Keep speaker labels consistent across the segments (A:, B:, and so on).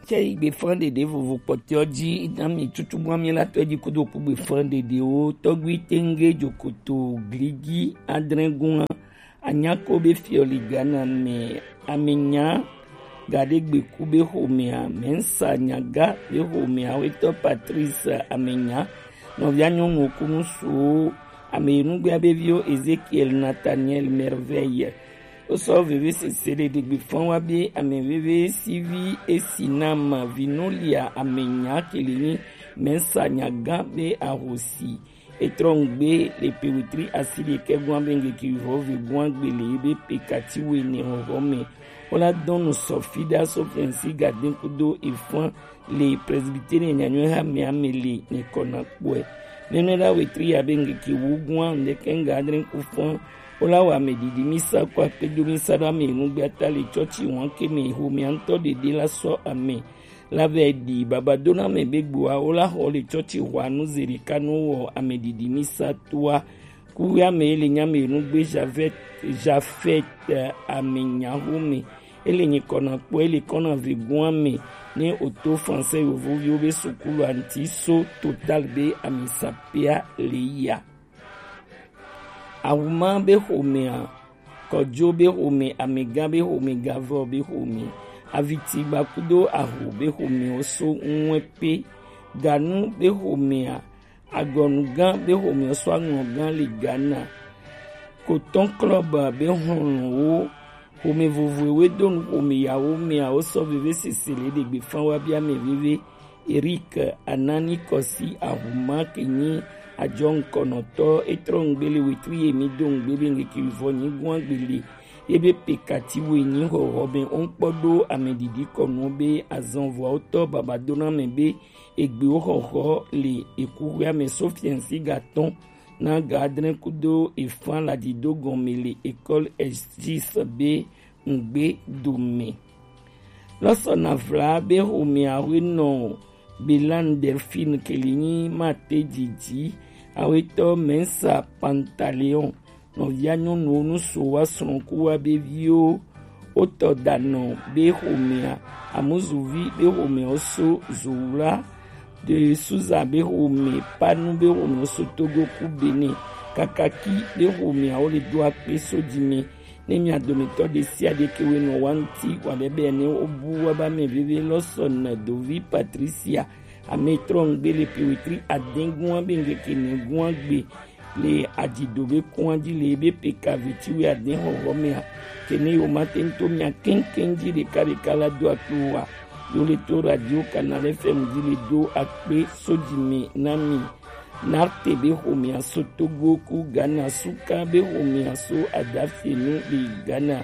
A: Chez be fande de vous potioji dami tutu mwami la toji kudo ku be fande de o togwi tenge jokoto gligi adrengun anyako be fioli gana me amenya gade gbe kube homea mensa nyaga be homea weto Patrice amenya no vianyo ngokumu so amenu gbe abevio Ezekiel Nathaniel Merveille o so vive se sere de gbifan wa bi ameveve sivi esinama vinolia amenya kelini mensa nyaga be ahosi etrongbe le pewitri asili ke gwambenge ki rovi gwangbe be pekati we ne rome ola donu sofida sofiansi gadin kudo ifan le presbyterian nyanyo ha me amele ne kona kwe nenera wetri abenge ki wugwan de kenga adren kufan ola wa medidi misa kwa pedo misa da me ngbe atale church won ke me ho me anto de la so ame la vedi babadona me begboa ola hole church wa nu zerika no wo amedidi misa tua kuya me le nyame nu gbe jafet amenya home ele ni kona po ele kona vigwan me ni auto français yo be sukulu anti so total be amisapia leya awuma be homea kojo be home amega be home gavo be home aviti bakudo aho be home oso nwepe ganu be homea agonugan be home oso angogan le Ghana Coton Club be honwo home vovowe don home yawo me a oso vive sesele de gbefan wa bia me vive Eric Anani Kosi ahuma kenyi ajon konoto etrongbele witri emi dongbele ngeki voni gwangbele ebe pekati wenyi horobe onpodo amedidi konobe azanvo auto babadona mebe egbe ohoho le ekuya me sofiansi gaton na gadren kudo efan la dido gomele école S10 b ngbe dome losona vla be home aweno Belan Delphine Kelini Mate Didi aweto mensa Pantaleon no vianyo no so wa sonku wa bevio oto dano be homea amuzuvi be home oso zura de suza be home panu be home oso togo ku bene kakaki be home a ole do apeso dime nemi adometo de sia de kewe no wanti wa bebe ne obu wa ba me vive loson dovi Patricia ametron bele pewitri adengwa benge kene gwangbe le adidobe kwandi le be pekaviti we aden horomea kene o matento mia kenkenji de kala do atwa yo le to radio Canal FM dile do akpe sodime nami narte be homea so Togo ku Ghana suka be homea so adafenu be Ghana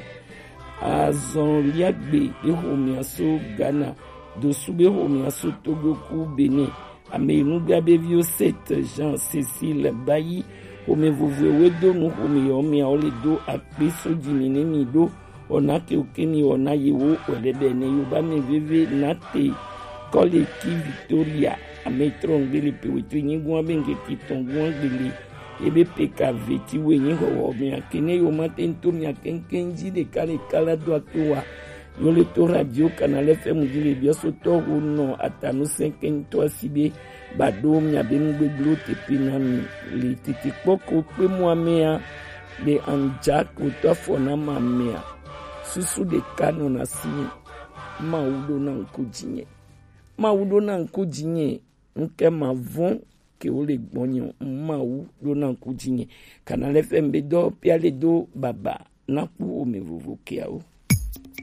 A: azon liagbe be homea so Ghana do sube homea so Togo ku Benin amenu gabe vio 7 Jean Cécile Bayi home vovowe do no home omea ole do akpe so dimine mi do onake okeni ona yewo olebe ne yoba me veve nate kole ki Victoria ametron bele pewitri ni gwa benge kiton gwa bele ebe PKV ti we ni ho me akene yo matento mi akenkenji de kala do akwa yo le to radio Canal FM dile bio so to no atanu 5 to sibe bado mi abengbe glote pinami le titi poko pe mo amea de anja ko to fona mamea susu de kano na si maudo na nkujinye nke mavon ke ole gbonyo maudo na nkujinye Canal FM be do piale do baba na ku o me vovo ke ao